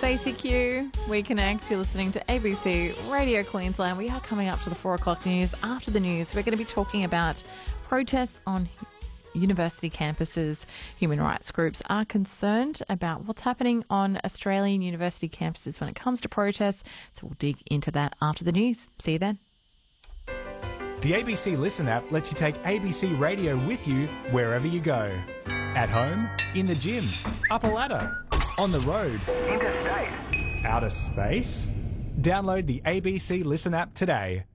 Stacey Q. We connect. You're listening to ABC Radio Queensland. We are coming up to the 4 o'clock news. After the news, we're going to be talking about protests on university campuses. Human rights groups are concerned about what's happening on Australian university campuses when it comes to protests. So we'll dig into that after the news. See you then. The ABC Listen app lets you take ABC Radio with you wherever you go. At home, in the gym, up a ladder, on the road, interstate, outer space. Download the ABC Listen app today.